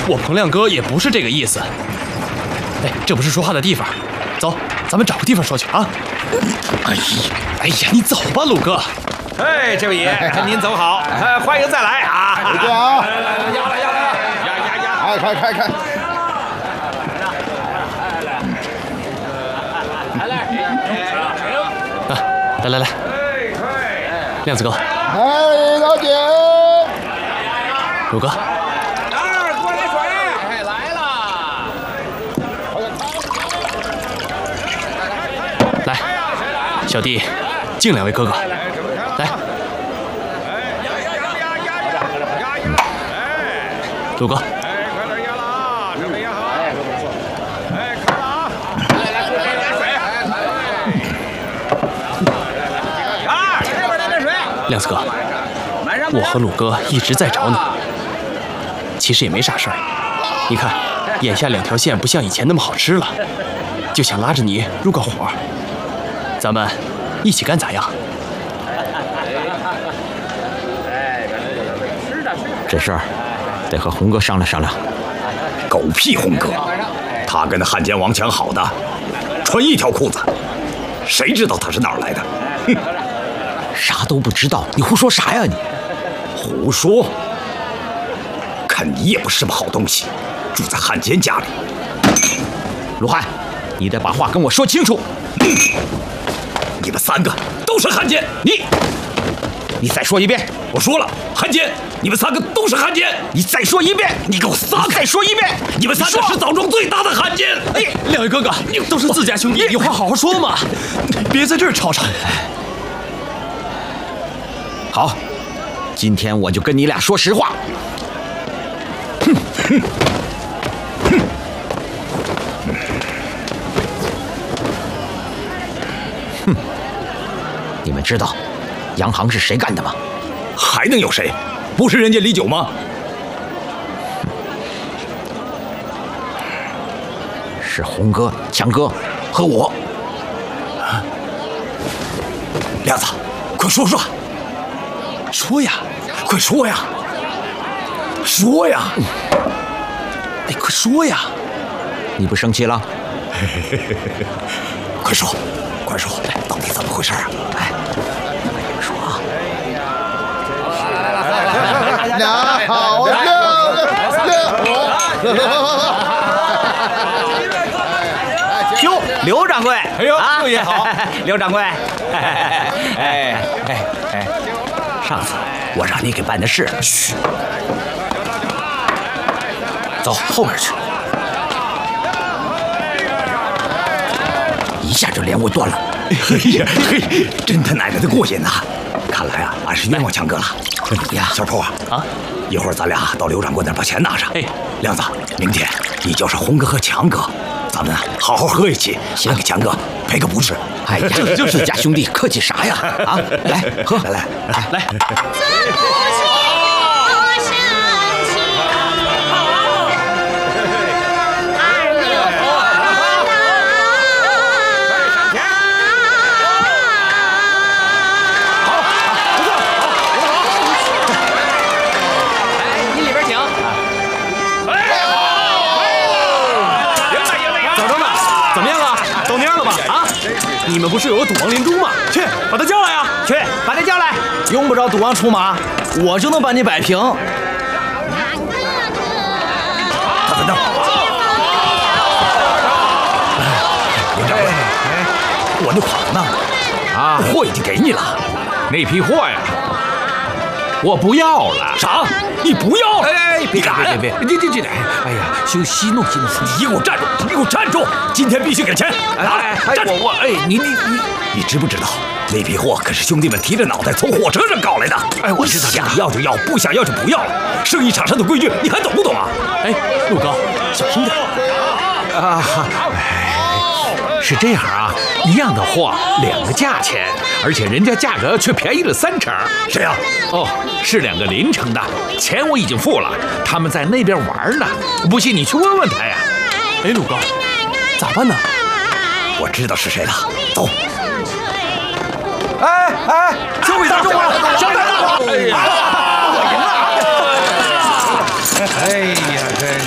我彭亮哥也不是这个意思。哎，这不是说话的地方，走，咱们找个地方说去啊。哎呀，你走吧，鲁哥。 哎，这位爷，您走好，欢迎再来啊！ 回见啊！ 压了， 开！ 来，亮子哥， 哎，老姐， 鲁哥， 过来水，来了。 来，小弟敬两位哥哥，来，鲁哥。 快点压了啊！准备压好。哎，开了啊！来，这边来点水。 亮子哥，我和鲁哥一直在找你，其实也没啥事儿。你看，眼下2条线不像以前那么好吃了，就想拉着你入个伙，咱们一起干咋样？ 这事儿得和红哥商量商量。 狗屁红哥，他跟那汉奸王强好的，穿一条裤子，谁知道他是哪儿来的？哼， 啥都不知道，你胡说啥呀你？ 胡说！看你也不是什么好东西，住在汉奸家里。 鲁汉，你得把话跟我说清楚。 你们3个都是汉奸， 你再说一遍。 我说了，汉奸，你们3个都是汉奸。 你再说一遍。 你给我撒开！ 再说一遍。 你们3个是枣庄最大的汉奸。 两位哥哥，都是自家兄弟，有话好好说嘛，别在这儿吵吵。 好，今天我就跟你俩说实话。你们知道洋行是谁干的吗？ 还能有谁？不是人家李九吗？ 是红哥、强哥和我。 亮子，快说说！ 说呀， 快说呀！说呀！ 哎，快说呀！ 你不生气了？ 快说，快说，到底怎么回事啊？ 哎，说啊！ 俩好六。 哟，刘掌柜， 哎呦，六爷好， 刘掌柜，上次我让你给办的事，嘘，走后边去，一下就连我断了。 嘿，真他奶奶的过瘾呐！看来啊，俺是冤枉强哥了。 你呀， 小臭啊，一会儿咱俩到刘掌柜那儿把钱拿上。 哎， 亮子，明天你叫上红哥和强哥，咱们好好喝一起，先给强哥赔个不是。 哎呀，就是家兄弟，客气啥呀？啊，来喝，来。 你们不是有个赌王林中吗？去把他叫来呀！ 去把他叫来。 用不着赌王出马，我就能把你摆平。 他在那儿。林掌柜，我那款呢？ 啊， 货已经给你了。 那批货呀，我不要了。 啥？你不要了？ 哎，别， 敢！ 别，这，哎呀，息怒。 你给我站住！你给我站住！今天必须给钱！站住！你知不知道那批货可是兄弟们提着脑袋从火车上搞来的？ 哎，我知道。 想要就要，不想要就不要了。生意场上的规矩，你还懂不懂啊？ 哎，陆哥，小心点啊！是这样啊，一样的货2个价钱，而且人家价格却便宜了3成。 谁呀？ 哦，是2个邻城的，钱我已经付了，他们在那边玩呢。不信你去问问他呀。 哎，陆哥，咋办呢？ 我知道是谁了，走。 哎，交给大众了，交给大众了。哎呀，真是。